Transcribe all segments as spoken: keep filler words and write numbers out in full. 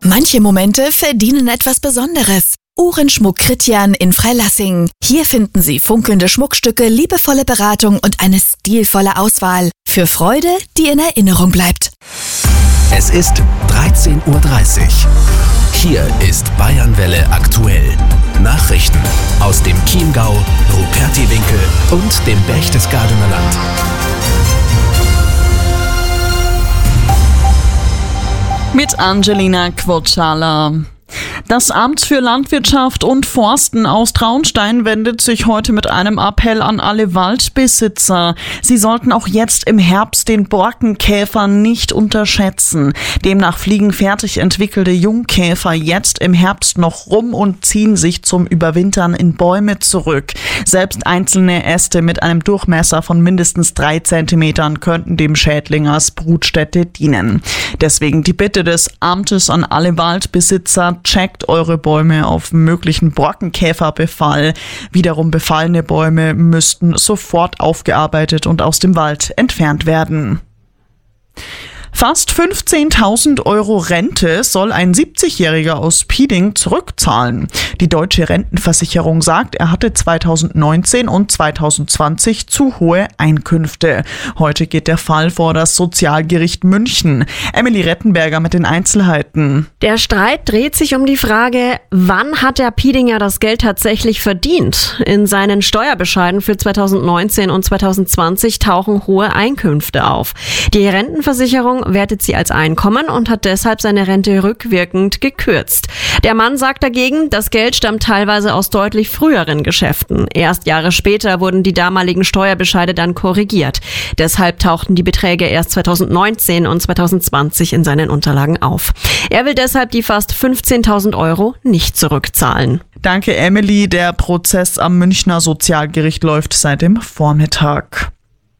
Manche Momente verdienen etwas Besonderes. Uhrenschmuck Kritjan in Freilassing. Hier finden Sie funkelnde Schmuckstücke, liebevolle Beratung und eine stilvolle Auswahl. Für Freude, die in Erinnerung bleibt. Es ist dreizehn Uhr dreißig. Hier ist Bayernwelle aktuell. Nachrichten aus dem Chiemgau, Rupertiwinkel und dem Berchtesgadener Land. Mit Angelina Quotschala. Das Amt für Landwirtschaft und Forsten aus Traunstein wendet sich heute mit einem Appell an alle Waldbesitzer. Sie sollten auch jetzt im Herbst den Borkenkäfer nicht unterschätzen. Demnach fliegen fertig entwickelte Jungkäfer jetzt im Herbst noch rum und ziehen sich zum Überwintern in Bäume zurück. Selbst einzelne Äste mit einem Durchmesser von mindestens drei Zentimetern könnten dem Schädling als Brutstätte dienen. Deswegen die Bitte des Amtes an alle Waldbesitzer: Checkt eure Bäume auf möglichen Borkenkäferbefall. Wiederum befallene Bäume müssten sofort aufgearbeitet und aus dem Wald entfernt werden. Fast fünfzehntausend Euro Rente soll ein siebzigjähriger aus Pieding zurückzahlen. Die Deutsche Rentenversicherung sagt, er hatte zweitausendneunzehn und zweitausendzwanzig zu hohe Einkünfte. Heute geht der Fall vor das Sozialgericht München. Emily Rettenberger mit den Einzelheiten. Der Streit dreht sich um die Frage, wann hat der Piedinger das Geld tatsächlich verdient? In seinen Steuerbescheiden für zweitausendneunzehn und zweitausendzwanzig tauchen hohe Einkünfte auf. Die Rentenversicherung wertet sie als Einkommen und hat deshalb seine Rente rückwirkend gekürzt. Der Mann sagt dagegen, das Geld stammt teilweise aus deutlich früheren Geschäften. Erst Jahre später wurden die damaligen Steuerbescheide dann korrigiert. Deshalb tauchten die Beträge erst zweitausendneunzehn und zweitausendzwanzig in seinen Unterlagen auf. Er will deshalb die fast fünfzehntausend Euro nicht zurückzahlen. Danke, Emily. Der Prozess am Münchner Sozialgericht läuft seit dem Vormittag.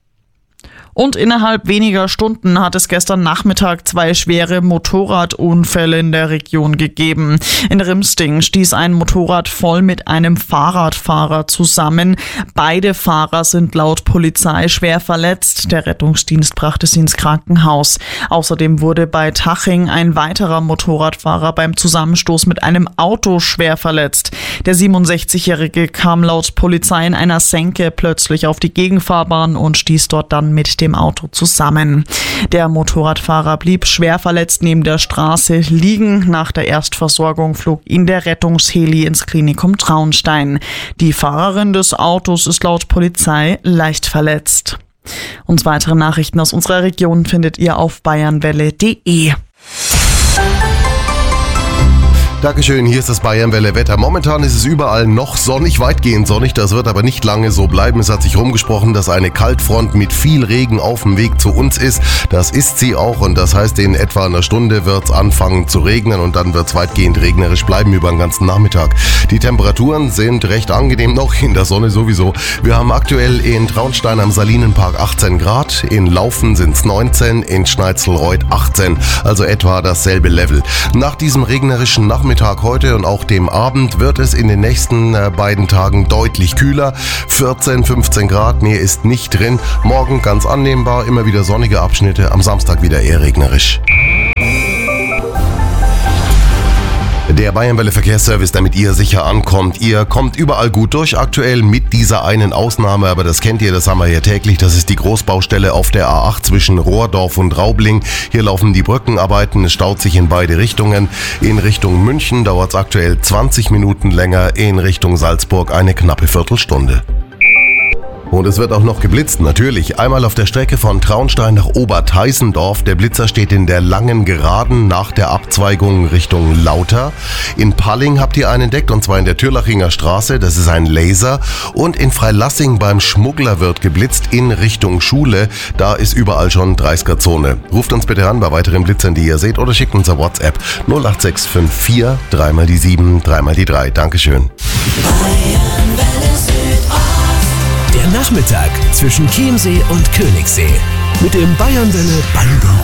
Und innerhalb weniger Stunden hat es gestern Nachmittag zwei schwere Motorradunfälle in der Region gegeben. In Rimsting stieß ein Motorrad voll mit einem Fahrradfahrer zusammen. Beide Fahrer sind laut Polizei schwer verletzt. Der Rettungsdienst brachte sie ins Krankenhaus. Außerdem wurde bei Taching ein weiterer Motorradfahrer beim Zusammenstoß mit einem Auto schwer verletzt. Der siebenundsechzigjährige kam laut Polizei in einer Senke plötzlich auf die Gegenfahrbahn und stieß dort dann mit dem Auto zusammen. Der Motorradfahrer blieb schwer verletzt neben der Straße liegen. Nach der Erstversorgung flog ihn der Rettungsheli ins Klinikum Traunstein. Die Fahrerin des Autos ist laut Polizei leicht verletzt. Und weitere Nachrichten aus unserer Region findet ihr auf bayernwelle punkt de. Dankeschön, hier ist das Bayernwelle Wetter. Momentan ist es überall noch sonnig, weitgehend sonnig. Das wird aber nicht lange so bleiben. Es hat sich rumgesprochen, dass eine Kaltfront mit viel Regen auf dem Weg zu uns ist. Das ist sie auch und das heißt, in etwa einer Stunde wird es anfangen zu regnen und dann wird es weitgehend regnerisch bleiben über den ganzen Nachmittag. Die Temperaturen sind recht angenehm noch, in der Sonne sowieso. Wir haben aktuell in Traunstein am Salinenpark achtzehn Grad, in Laufen sind es neunzehn, in Schneitzelreuth achtzehn, also etwa dasselbe Level. Nach diesem regnerischen Nachmittag Mittag heute und auch dem Abend wird es in den nächsten äh, beiden Tagen deutlich kühler. vierzehn, fünfzehn Grad, mehr ist nicht drin. Morgen ganz annehmbar, immer wieder sonnige Abschnitte, am Samstag wieder eher regnerisch. Der Bayernwelle Verkehrsservice, damit ihr sicher ankommt. Ihr kommt überall gut durch, aktuell mit dieser einen Ausnahme, aber das kennt ihr, das haben wir hier täglich. Das ist die Großbaustelle auf der A acht zwischen Rohrdorf und Raubling. Hier laufen die Brückenarbeiten, es staut sich in beide Richtungen. In Richtung München dauert es aktuell zwanzig Minuten länger, in Richtung Salzburg eine knappe Viertelstunde. Und es wird auch noch geblitzt, natürlich. Einmal auf der Strecke von Traunstein nach Oberteisendorf. Der Blitzer steht in der langen Geraden nach der Abzweigung Richtung Lauter. In Palling habt ihr einen entdeckt, und zwar in der Türlachinger Straße. Das ist ein Laser. Und in Freilassing beim Schmuggler wird geblitzt in Richtung Schule. Da ist überall schon dreißiger-Zone. Ruft uns bitte an bei weiteren Blitzern, die ihr seht, oder schickt uns eine WhatsApp null acht sechs fünf vier, dreimal die sieben, dreimal die drei. Dankeschön. Der Nachmittag zwischen Chiemsee und Königssee mit dem Bayernwelle Band.